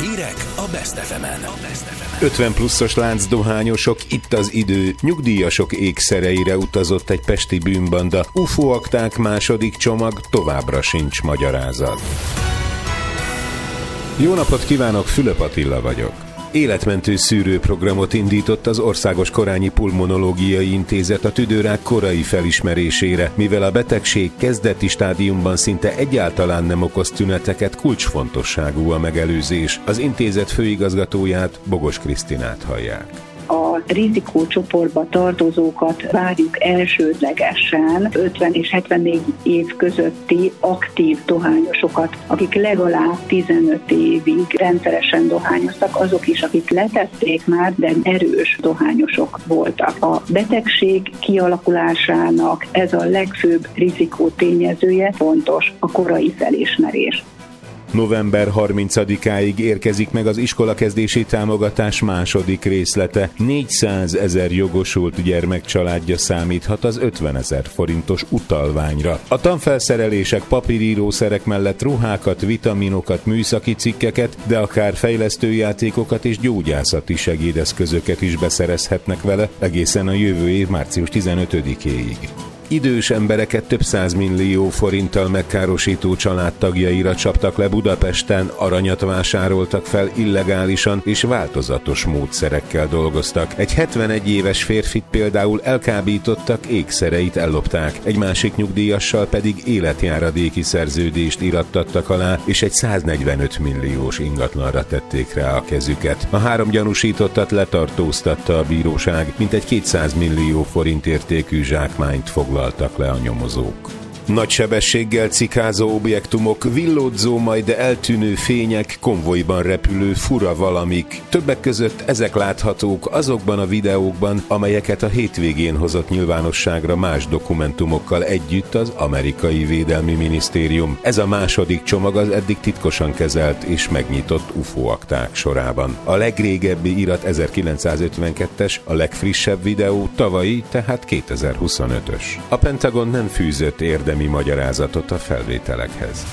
Hírek a Best FM-en. 50 pluszos láncdohányosok, itt az idő, nyugdíjasok ékszereire utazott egy pesti bűnbanda. UFO akták második csomag, továbbra sincs magyarázat. Jó napot kívánok, Fülöp Attila vagyok. Életmentő szűrőprogramot indított az Országos Korányi Pulmonológiai Intézet a tüdőrák korai felismerésére, mivel a betegség kezdeti stádiumban szinte egyáltalán nem okoz tüneteket, kulcsfontosságú a megelőzés. Az intézet főigazgatóját, Bogos Krisztinát hallják. A rizikócsoportba tartozókat várjuk elsődlegesen 50 és 74 év közötti aktív dohányosokat, akik legalább 15 évig rendszeresen dohányoztak, azok is, akik letették már, de erős dohányosok voltak. A betegség kialakulásának ez a legfőbb rizikótényezője, fontos a korai felismerés. November 30-áig érkezik meg az iskolakezdési támogatás második részlete. 400 000 jogosult gyermek családja számíthat az 50 000 forintos utalványra. A tanfelszerelések, papírírószerek mellett ruhákat, vitaminokat, műszaki cikkeket, de akár fejlesztőjátékokat és gyógyászati segédeszközöket is beszerezhetnek vele egészen a jövő év március 15-éig. Idős embereket több 100 millió forinttal megkárosító családtagjaira csaptak le Budapesten, aranyat vásároltak fel illegálisan és változatos módszerekkel dolgoztak. Egy 71 éves férfit például elkábítottak, ékszereit ellopták, egy másik nyugdíjassal pedig életjáradéki szerződést irattattak alá, és egy 145 milliós ingatlanra tették rá a kezüket. A 3 gyanúsítottat letartóztatta a bíróság, mintegy 200 millió forint értékű zsákmányt foglaltak le a nyomozók. Nagy sebességgel cikázó objektumok, villódzó, majd eltűnő fények, konvojban repülő fura valamik. Többek között ezek láthatók azokban a videókban, amelyeket a hétvégén hozott nyilvánosságra más dokumentumokkal együtt az Amerikai Védelmi Minisztérium. Ez a második csomag az eddig titkosan kezelt és megnyitott UFO akták sorában. A legrégebbi irat 1952-es, a legfrissebb videó tavalyi, tehát 2025-ös. A Pentagon nem fűzött érdemi magyarázatot a felvételekhez.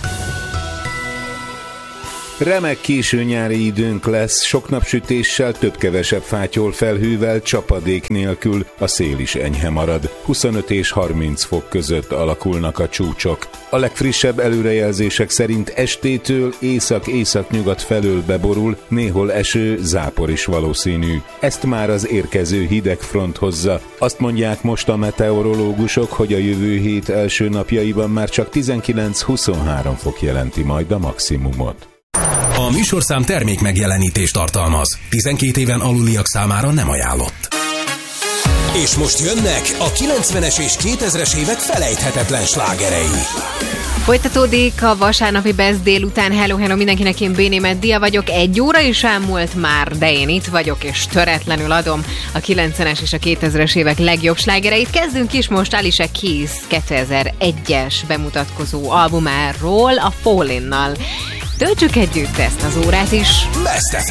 Remek késő nyári időnk lesz, sok napsütéssel, több-kevesebb fátyol felhővel, csapadék nélkül, a szél is enyhe marad. 25 és 30 fok között alakulnak a csúcsok. A legfrissebb előrejelzések szerint estétől észak-északnyugat felől beborul, néhol eső, zápor is valószínű. Ezt már az érkező hideg front hozza. Azt mondják most a meteorológusok, hogy a jövő hét első napjaiban már csak 19-23 fok jelenti majd a maximumot. A műsorszám termék megjelenítést tartalmaz. 12 éven aluliak számára nem ajánlott. És most jönnek a 90-es és 2000-es évek felejthetetlen slágerei. Folytatódik a vasárnapi Best délután. Hello, mindenkinek, én Bénémet Dia vagyok. 1 óra is elmúlt már, de én itt vagyok, és töretlenül adom a 90-es és a 2000-es évek legjobb slágereit. Kezdünk is most Alicia Keys 2001-es bemutatkozó albumáról, a Fallinnal. Töltsük együtt ezt az órát is. Best FM.